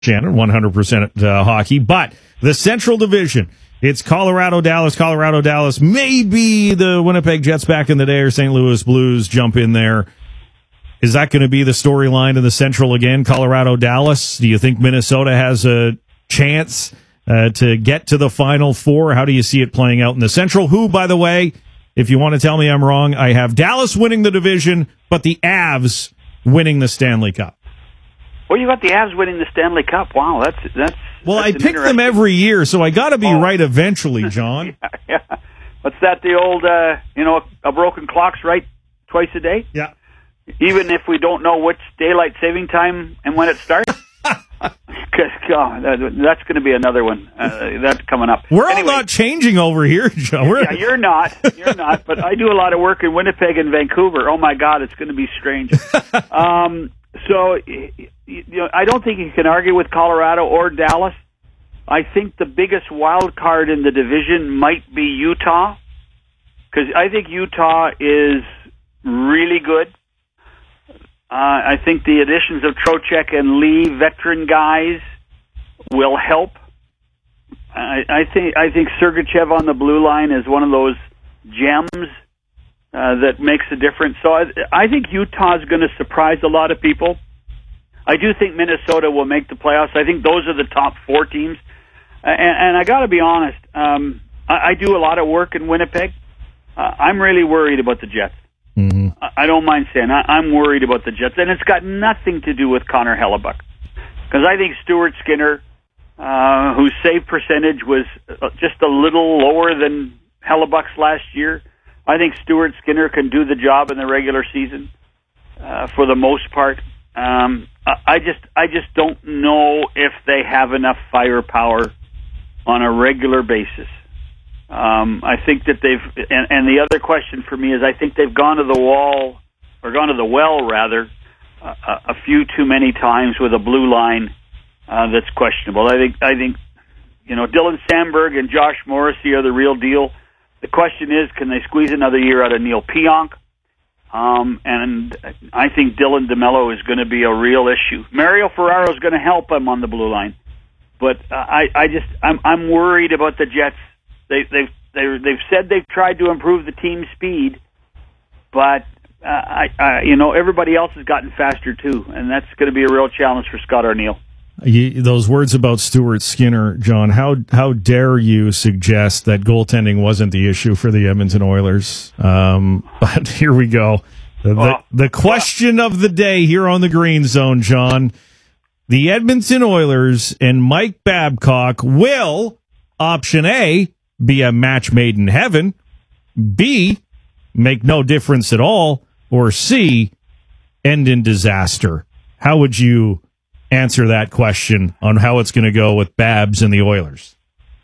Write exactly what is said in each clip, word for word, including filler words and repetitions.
Shannon, one hundred percent uh, hockey. But the Central Division, it's Colorado, Dallas, Colorado, Dallas. Maybe the Winnipeg Jets back in the day or Saint Louis Blues jump in there. Is that going to be the storyline in the Central again, Colorado, Dallas? Do you think Minnesota has a chance uh, to get to the Final Four? How do you see it playing out in the Central? Who, by the way, if you want to tell me I'm wrong, I have Dallas winning the division, but the Avs winning the Stanley Cup. Well, you got the Avs winning the Stanley Cup. Wow, that's that's. Well, that's I pick them every year, so I got to be oh. right eventually, John. yeah, yeah. What's that? The old, uh, you know, a broken clock's right twice a day. Yeah. Even if we don't know which daylight saving time and when it starts. Because God, that, that's going to be another one. Uh, that's coming up. We're anyway, all not changing over here, Joe. We're... Yeah, you're not. You're not. But I do a lot of work in Winnipeg and Vancouver. Oh my God, it's going to be strange. um, so, you know, I don't think you can argue with Colorado or Dallas. I think the biggest wild card in the division might be Utah, because I think Utah is really good. Uh, I think the additions of Trocheck and Lee, veteran guys, will help. I, I think I think Sergachev on the blue line is one of those gems uh, that makes a difference. So I, I think Utah is going to surprise a lot of people. I do think Minnesota will make the playoffs. I think those are the top four teams. And, and I got to be honest, um, I, I do a lot of work in Winnipeg. Uh, I'm really worried about the Jets. Mm-hmm. I don't mind saying I, I'm worried about the Jets, and it's got nothing to do with Connor Hellebuck, because I think Stuart Skinner, uh, whose save percentage was just a little lower than Hellebuck's last year, I think Stuart Skinner can do the job in the regular season uh, for the most part. Um, I just I just don't know if they have enough firepower on a regular basis. Um, I think that they've, and, and the other question for me is, I think they've gone to the wall, or gone to the well, rather, uh, a few too many times with a blue line uh, that's questionable. I think, I think, you know, Dylan Sandberg and Josh Morrissey are the real deal. The question is, can they squeeze another year out of Neil Pionk? Um, and I think Dylan DeMello is going to be a real issue. Mario Ferraro is going to help him on the blue line, but uh, I, I just, I'm, I'm worried about the Jets. They, they've they, they've said they've tried to improve the team speed, but uh, I, I you know everybody else has gotten faster too, and that's going to be a real challenge for Scott Arniel. You, those words about Stuart Skinner, John. How how dare you suggest that goaltending wasn't the issue for the Edmonton Oilers? Um, but here we go. The, well, the question well. of the day here on the Green Zone, John. The Edmonton Oilers and Mike Babcock will, option A, be a match made in heaven, B, make no difference at all, or C, end in disaster. How would you answer that question on how it's going to go with Babs and the Oilers?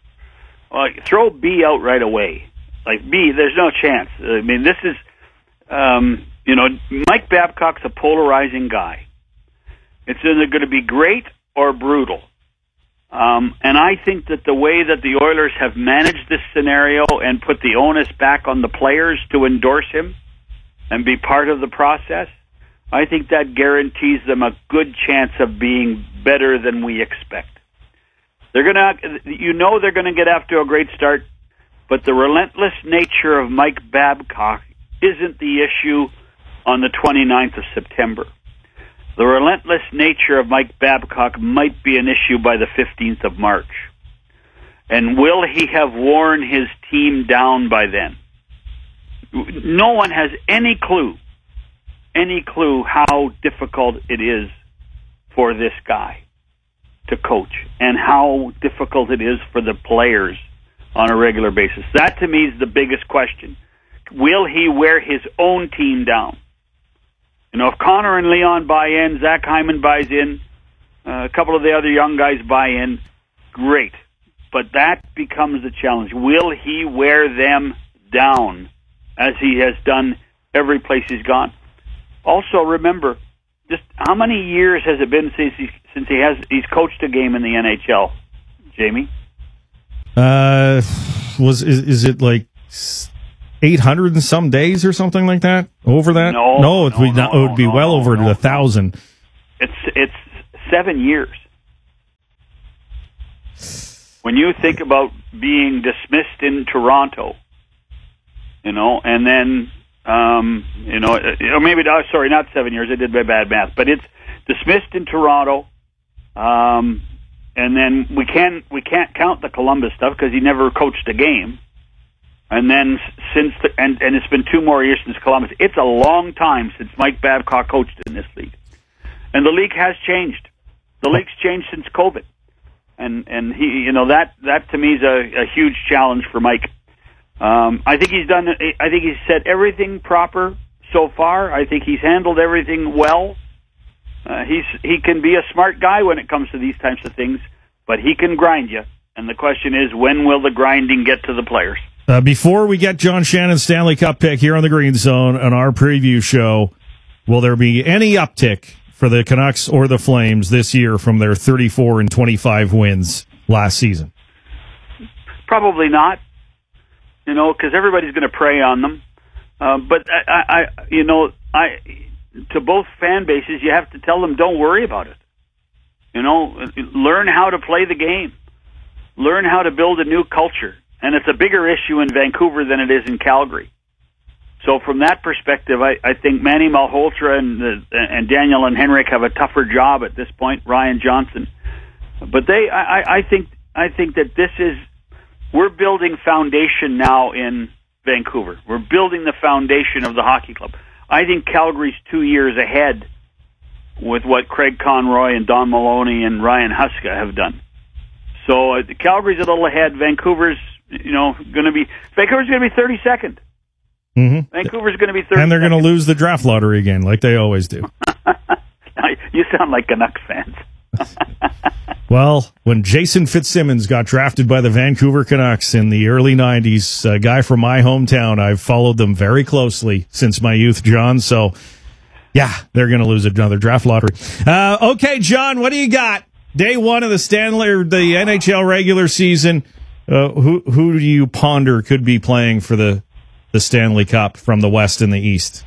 Well, throw B out right away. Like B, there's no chance. I mean, this is, um, you know, Mike Babcock's a polarizing guy. It's either going to be great or brutal. Um, and I think that the way that the Oilers have managed this scenario and put the onus back on the players to endorse him and be part of the process, I think that guarantees them a good chance of being better than we expect. They're gonna, you know, they're going to get off to a great start, but the relentless nature of Mike Babcock isn't the issue on the twenty-ninth of September. The relentless nature of Mike Babcock might be an issue by the fifteenth of March. And will he have worn his team down by then? No one has any clue, any clue how difficult it is for this guy to coach and how difficult it is for the players on a regular basis. That, to me, is the biggest question. Will he wear his own team down? You know, if Connor and Leon buy in, Zach Hyman buys in, uh, a couple of the other young guys buy in, great. But that becomes the challenge. Will he wear them down as he has done every place he's gone? Also, remember, just how many years has it been since he, since he has he's coached a game in the N H L, Jamie? Uh, was is, is it like eight hundred and some days or something like that? Over that? No, no, it would, no, not, it would be no, well no, over no, a thousand. It's it's seven years. when you think about being dismissed in Toronto, you know, and then, um, you know, or maybe, oh, sorry, not seven years. I did my bad math, but it's dismissed in Toronto, um, and then we can we can't count the Columbus stuff because he never coached a game. And then since the, and and it's been two more years since Columbus. It's a long time since Mike Babcock coached in this league, and the league has changed. The league's changed since COVID, and and he you know that that to me is a, a huge challenge for Mike. Um, I think he's done. I think he's said everything proper so far. I think he's handled everything well. Uh, he's he can be a smart guy when it comes to these types of things, but he can grind you. And the question is, when will the grinding get to the players? Uh, before we get John Shannon's Stanley Cup pick here on the Green Zone on our preview show, will there be any uptick for the Canucks or the Flames this year from their thirty-four and twenty-five wins last season? Probably not, you know, because everybody's going to prey on them. Uh, but I, I, you know, I to both fan bases, you have to tell them, don't worry about it. You know, learn how to play the game, learn how to build a new culture. And it's a bigger issue in Vancouver than it is in Calgary. So from that perspective, I, I think Manny Malhotra and the, and Daniel and Henrik have a tougher job at this point. Ryan Johnson, but they, I, I think, I think that this is we're building foundation now in Vancouver. We're building the foundation of the hockey club. I think Calgary's two years ahead with what Craig Conroy and Don Maloney and Ryan Huska have done. So uh, Calgary's a little ahead. Vancouver's You know, going to be Vancouver's going to be thirty-second. Mm-hmm. Vancouver's going to be thirty-second. And they're going to lose the draft lottery again, like they always do. You sound like Canucks fans. Well, when Jason Fitzsimmons got drafted by the Vancouver Canucks in the early nineties, a guy from my hometown, I've followed them very closely since my youth, John. So, yeah, they're going to lose another draft lottery. Uh, okay, John, what do you got? Day one of the Stanley or the N H L regular season. Uh, who who do you ponder could be playing for the, the Stanley Cup from the West and the East?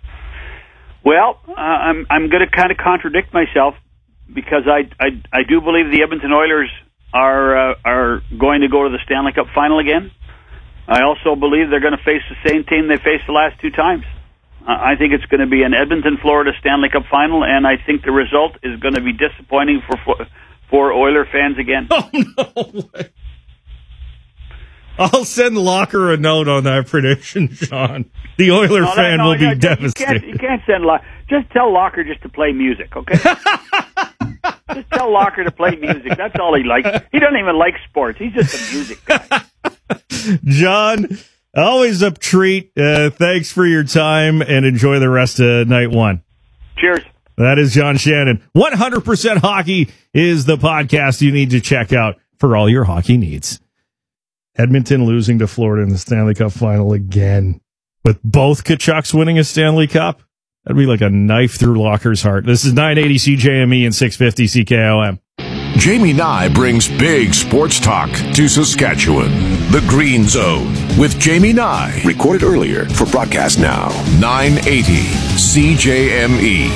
Well, uh, I'm I'm going to kind of contradict myself because I, I I do believe the Edmonton Oilers are uh, are going to go to the Stanley Cup final again. I also believe they're going to face the same team they faced the last two times. Uh, I think it's going to be an Edmonton, Florida Stanley Cup final, and I think the result is going to be disappointing for for Oiler fans again. Oh no way. I'll send Locker a note on that prediction, Sean. The Oiler no, fan no, will no, be you devastated. Can't, you can't send Locker. Just tell Locker just to play music, okay? Just tell Locker to play music. That's all he likes. He doesn't even like sports. He's just a music guy. John, always a treat. Uh, thanks for your time, and enjoy the rest of night one. Cheers. That is John Shannon. one hundred percent Hockey is the podcast you need to check out for all your hockey needs. Edmonton losing to Florida in the Stanley Cup final again. With both Kachucks winning a Stanley Cup, that'd be like a knife through Locker's heart. This is nine eighty C J M E and six fifty C K O M. Jamie Nye brings big sports talk to Saskatchewan. The Green Zone with Jamie Nye. Recorded earlier for broadcast now. nine eighty C J M E.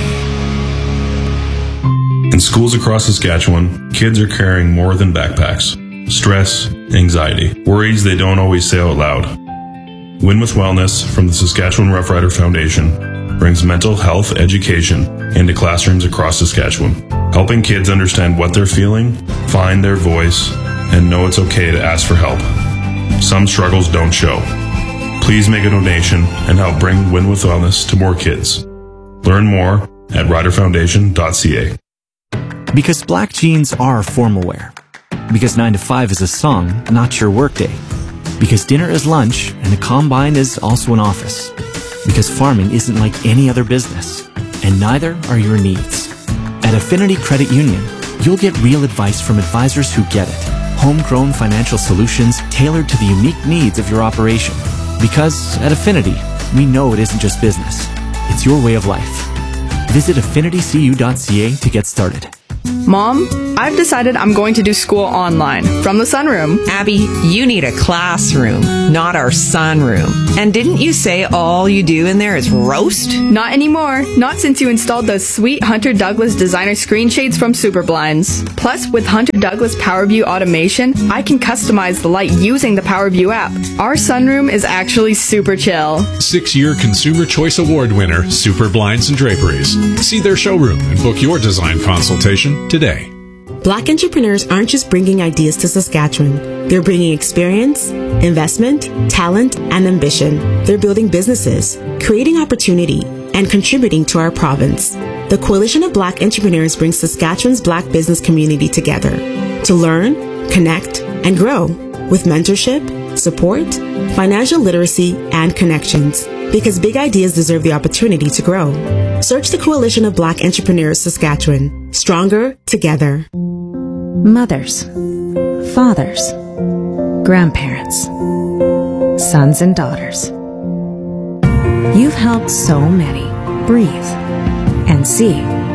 In schools across Saskatchewan, kids are carrying more than backpacks. Stress, anxiety, worries they don't always say out loud. Win with Wellness from the Saskatchewan Rough Rider Foundation brings mental health education into classrooms across Saskatchewan, helping kids understand what they're feeling, find their voice, and know it's okay to ask for help. Some struggles don't show. Please make a donation and help bring Win with Wellness to more kids. Learn more at rider foundation dot c a. Because black jeans are formal wear. Because nine to five is a song, not your workday. Because dinner is lunch, and a combine is also an office. Because farming isn't like any other business, and neither are your needs. At Affinity Credit Union, you'll get real advice from advisors who get it. Homegrown financial solutions tailored to the unique needs of your operation. Because at Affinity, we know it isn't just business. It's your way of life. Visit affinity c u dot c a to get started. Mom, I've decided I'm going to do school online from the sunroom. Abby, you need a classroom, not our sunroom. And didn't you say all you do in there is roast? Not anymore. Not since you installed those sweet Hunter Douglas designer screen shades from Superblinds. Plus, with Hunter Douglas PowerView automation, I can customize the light using the PowerView app. Our sunroom is actually super chill. Six-year Consumer Choice Award winner, Superblinds and Draperies. See their showroom and book your design consultation today. Black entrepreneurs aren't just bringing ideas to Saskatchewan. They're bringing experience, investment, talent, and ambition. They're building businesses, creating opportunity, and contributing to our province. The Coalition of Black Entrepreneurs brings Saskatchewan's Black business community together to learn, connect, and grow with mentorship, support, financial literacy, and connections. Because big ideas deserve the opportunity to grow. Search the Coalition of Black Entrepreneurs Saskatchewan. Stronger together. Mothers, fathers, grandparents, sons and daughters. You've helped so many breathe and see.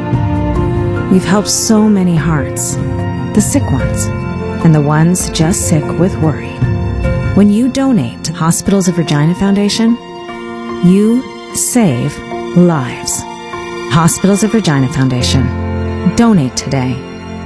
You've helped so many hearts, the sick ones and the ones just sick with worry. When you donate to Hospitals of Regina Foundation, you save lives. Hospitals of Regina Foundation. Donate today.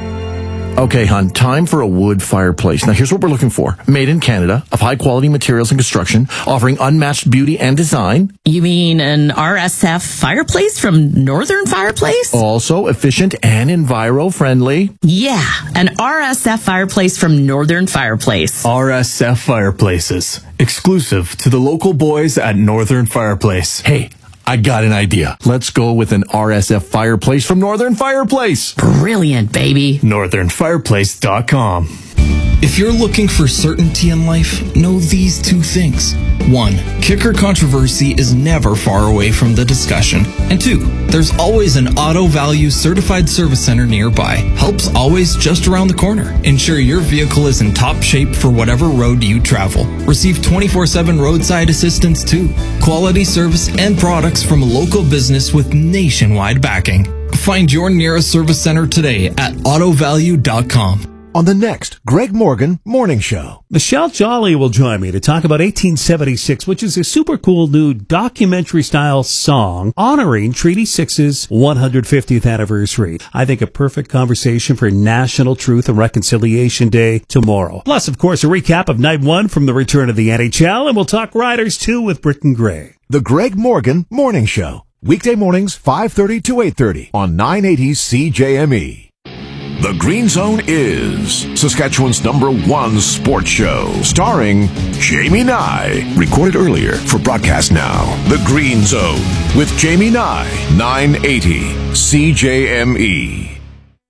Okay, hon, time for a wood fireplace. Now, here's what we're looking for. Made in Canada, of high-quality materials and construction, offering unmatched beauty and design. You mean an R S F fireplace from Northern Fireplace? Also efficient and enviro-friendly. Yeah, an R S F fireplace from Northern Fireplace. R S F Fireplaces. Exclusive to the local boys at Northern Fireplace. Hey, I got an idea. Let's go with an R S F fireplace from Northern Fireplace. Brilliant, baby. northern fireplace dot com. If you're looking for certainty in life, know these two things. One, kicker controversy is never far away from the discussion. And two, there's always an Auto Value certified service center nearby. Help's always just around the corner. Ensure your vehicle is in top shape for whatever road you travel. Receive twenty-four seven roadside assistance too. Quality service and products from a local business with nationwide backing. Find your nearest service center today at auto value dot com. On the next Greg Morgan Morning Show, Michelle Jolly will join me to talk about eighteen seventy-six, which is a super cool new documentary-style song honoring Treaty six's one hundred fiftieth anniversary. I think a perfect conversation for National Truth and Reconciliation Day tomorrow. Plus, of course, a recap of Night one from the return of the N H L, and we'll talk Riders too with Britton Gray. The Greg Morgan Morning Show, weekday mornings five thirty to eight thirty on nine eighty C J M E. The Green Zone is Saskatchewan's number one sports show, starring Jamie Nye. Recorded earlier for broadcast now. The Green Zone with Jamie Nye, nine eighty C J M E.